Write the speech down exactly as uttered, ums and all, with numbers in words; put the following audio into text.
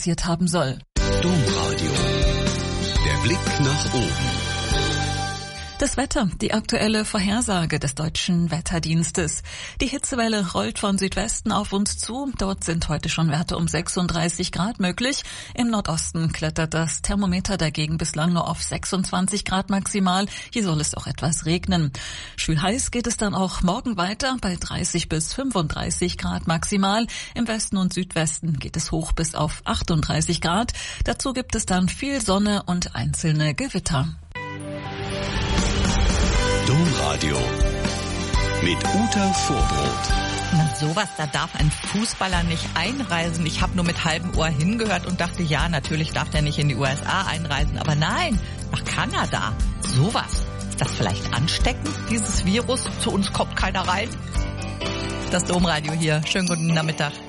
passiert haben soll. Domradio. Der Blick nach oben. Das Wetter, die aktuelle Vorhersage des Deutschen Wetterdienstes. Die Hitzewelle rollt von Südwesten auf uns zu. Dort sind heute schon Werte um sechsunddreißig Grad möglich. Im Nordosten klettert das Thermometer dagegen bislang nur auf sechsundzwanzig Grad maximal. Hier soll es auch etwas regnen. Schwül-heiß geht es dann auch morgen weiter bei dreißig bis fünfunddreißig Grad maximal. Im Westen und Südwesten geht es hoch bis auf achtunddreißig Grad. Dazu gibt es dann viel Sonne und einzelne Gewitter. Domradio mit Uta Vorbrot. Na sowas, da darf ein Fußballer nicht einreisen. Ich habe nur mit halbem Ohr hingehört und dachte, ja, natürlich darf der nicht in die U S A einreisen. Aber nein, nach Kanada. Sowas. Ist das vielleicht ansteckend, dieses Virus? Zu uns kommt keiner rein. Das Domradio hier. Schönen guten Nachmittag.